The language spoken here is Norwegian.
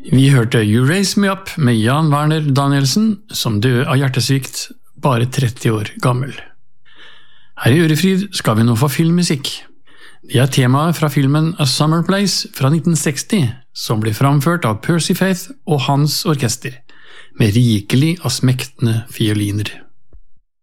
Vi hørte You Raise Me Up med Jan Werner Danielsen, som døde av hjertesvikt, bare 30 år gammel. Her i Ørefryd skal vi nå få filmmusikk. Det er temaet fra filmen A Summer Place fra 1960, som blir framført av Percy Faith og hans orkester, med rikelig av smektende fioliner.